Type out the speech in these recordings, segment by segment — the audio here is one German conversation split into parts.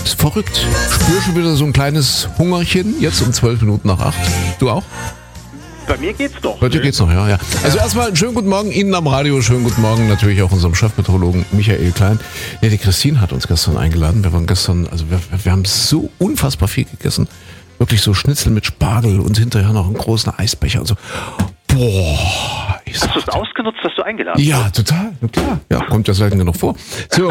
Ist verrückt. Spür schon wieder so ein kleines Hungerchen, jetzt um 12 Minuten nach 8. Du auch? Bei mir geht's doch. Bei dir geht's noch, ja. Also erstmal einen schönen guten Morgen Ihnen am Radio, schönen guten Morgen natürlich auch unserem Chefmeteorologen Michael Klein. Ja, die Christine hat uns gestern eingeladen. Wir waren gestern, also wir haben so unfassbar viel gegessen. Wirklich so Schnitzel mit Spargel und hinterher noch einen großen Eisbecher und so. Boah. Hast du es ausgenutzt, dass du eingeladen Ja, hast? total, klar. Ja, kommt ja selten genug vor. So.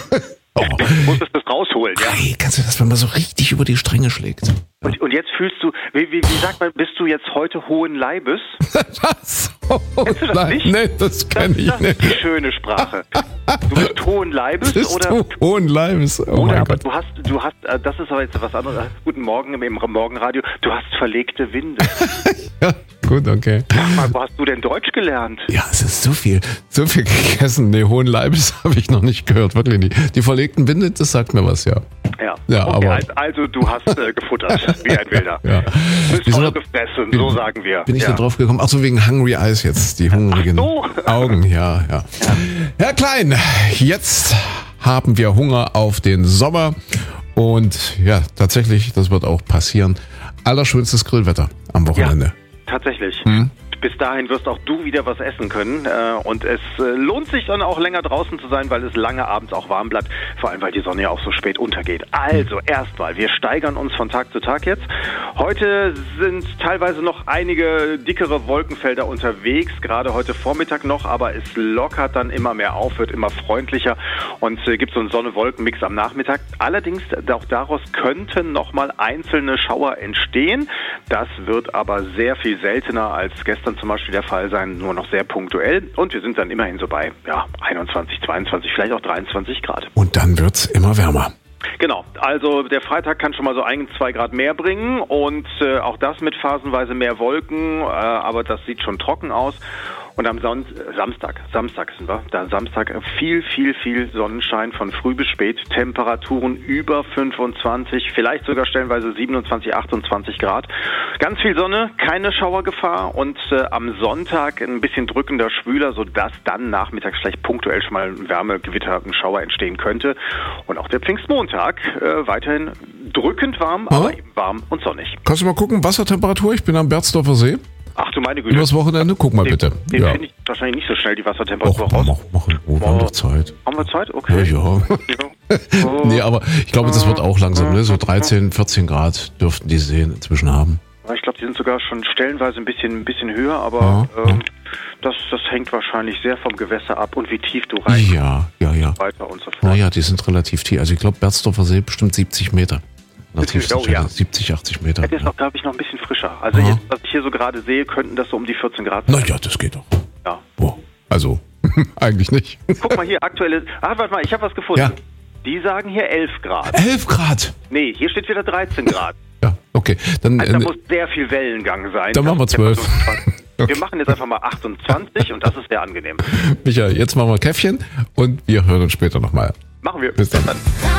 Oh. Du musstest das rausholen, ja. Hey, kannst du das, wenn man so richtig über die Stränge schlägt? Und jetzt fühlst du, wie sagt man, bist du jetzt heute hohen Leibes? Was? Oh, Kennst du das nein, nicht? nee, das kenne ich Das nicht. ist die schöne Sprache. Du bist hohen Leibes Bist oder... du hohen Leibes? Oh Oder mein aber Gott. du hast, das ist aber jetzt was anderes. Guten Morgen im Morgenradio. Du hast verlegte Winde. Ja, gut, okay. Sag mal, wo hast du denn Deutsch gelernt? Ja, es ist so viel gegessen. Nee, hohen Leibes habe ich noch nicht gehört, wirklich nicht. Die verlegten Winde, das sagt mir was, ja. Ja, okay, aber... also du hast gefuttert, wie ein Wilder. Ja. Bist Wieso- voll gefressen, so sagen wir. Bin ich ja. da drauf gekommen? Ach so, wegen Hungry Eyes jetzt, die hungrigen Ach so. Augen, ja. Herr Klein, jetzt haben wir Hunger auf den Sommer und ja, tatsächlich, das wird auch passieren. Allerschönstes Grillwetter am Wochenende. Tatsächlich. Bis dahin wirst auch du wieder was essen können und es lohnt sich dann auch länger draußen zu sein, weil es lange abends auch warm bleibt, vor allem weil die Sonne ja auch so spät untergeht. Also erstmal, wir steigern uns von Tag zu Tag jetzt. Heute sind teilweise noch einige dickere Wolkenfelder unterwegs, gerade heute Vormittag noch, aber es lockert dann immer mehr auf, wird immer freundlicher und gibt so einen Sonne-Wolken-Mix am Nachmittag. Allerdings, auch daraus könnten nochmal einzelne Schauer entstehen. Das wird aber sehr viel seltener als gestern zum Beispiel der Fall sein, nur noch sehr punktuell. Und wir sind dann immerhin so bei 21, 22, vielleicht auch 23 Grad. Und dann wird's immer wärmer. Genau, also der Freitag kann schon mal so 1-2 Grad mehr bringen und auch das mit phasenweise mehr Wolken, aber das sieht schon trocken aus. Und am Samstag sind wir, da Samstag viel Sonnenschein von früh bis spät, Temperaturen über 25, vielleicht sogar stellenweise 27, 28 Grad. Ganz viel Sonne, keine Schauergefahr und am Sonntag ein bisschen drückender, schwüler, sodass dann nachmittags vielleicht punktuell schon mal ein Wärmegewitter, ein Schauer entstehen könnte. Und auch der Pfingstmontag weiterhin drückend warm, aber eben warm und sonnig. Kannst du mal gucken, Wassertemperatur? Ich bin am Berzdorfer See. Ach du meine Güte. Übers Wochenende? Guck mal bitte. Den finde ich wahrscheinlich nicht so schnell, die Wassertemperatur raus. Wir haben doch Zeit. Haben wir Zeit? Okay. Ja. Nee, aber ich glaube, das wird auch langsam, ne? So 13, 14 Grad dürften die Seen inzwischen haben. Ich glaube, die sind sogar schon stellenweise ein bisschen höher, aber das hängt wahrscheinlich sehr vom Gewässer ab und wie tief du rein Ja. weiter und so fort. Naja, die sind relativ tief. Also ich glaube, Berzdorfer See bestimmt 70 Meter. 70, 80 Meter. Der ist noch, glaube ich, noch ein bisschen frischer. Also jetzt, was ich hier so gerade sehe, könnten das so um die 14 Grad sein. Naja, das geht doch. Ja. Oh, also, eigentlich nicht. Guck mal hier, aktuelle... warte mal, ich habe was gefunden. Ja. Die sagen hier 11 Grad. 11 Grad? Nee, hier steht wieder 13 Grad. Ja, okay. Dann, Also da muss sehr viel Wellengang sein. Dann machen wir 12. Wir machen jetzt einfach mal 28 und das ist sehr angenehm. Micha, jetzt machen wir Käffchen und wir hören uns später nochmal. Machen wir. Bis dann.